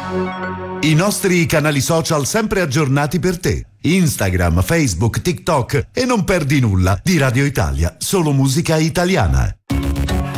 I nostri canali social sempre aggiornati per te. Instagram, Facebook, TikTok e non perdi nulla di Radio Italia, solo musica italiana.